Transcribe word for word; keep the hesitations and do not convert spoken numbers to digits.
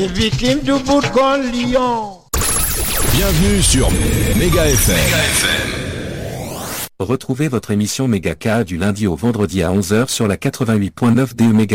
Les victimes du bout de Lyon. Bienvenue sur Méga F M. Retrouvez votre émission Méga K du lundi au vendredi à onze heures sur la quatre-vingt-huit point neuf D E Méga.